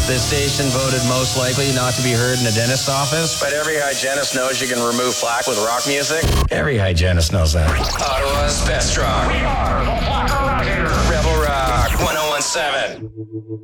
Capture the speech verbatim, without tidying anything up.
This station voted most likely not to be heard in a dentist office, but every hygienist knows you can remove plaque with rock music. Every hygienist knows that. Ottawa's best rock. We are the Plaque Rock. Rebel Rock one oh one seven.